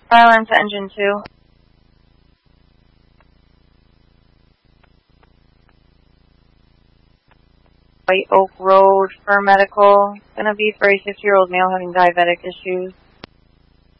Fire alarm to engine 2. White Oak Road for medical. Gonna be for a 60-year-old male having diabetic issues.